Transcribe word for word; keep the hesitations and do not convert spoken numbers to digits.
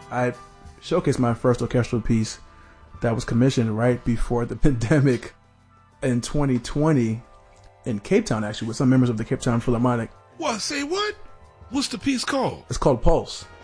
I showcased my first orchestral piece that was commissioned right before the pandemic in twenty twenty in Cape Town, actually, with some members of the Cape Town Philharmonic. What? Say what? What's the piece called? It's called Pulse.